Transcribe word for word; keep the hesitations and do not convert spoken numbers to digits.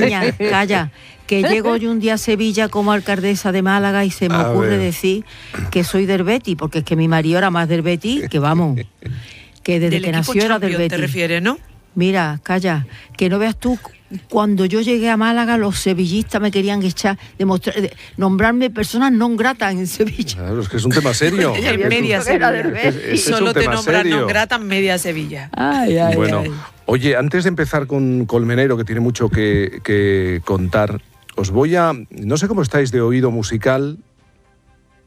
niña, calla, que llego yo un día a Sevilla como alcaldesa de Málaga y se me A ocurre ver. decir que soy del Betis, porque es que mi marido era más del Betis, que vamos, que desde Del que equipo nació era del champion Betis. te refieres, ¿no? Mira, calla, que no veas tú, cuando yo llegué a Málaga los sevillistas me querían echar, demostrar, de- nombrarme personas non gratas en Sevilla. Claro, es que es un tema serio. En Yo media pensaba que era Sevilla. del Betis. Ese es un Solo te tema nombran serio. non grata en media Sevilla. Ay, ay, Bueno, ay. oye, antes de empezar con Colmenero, que tiene mucho que, que contar, os voy a... No sé cómo estáis de oído musical,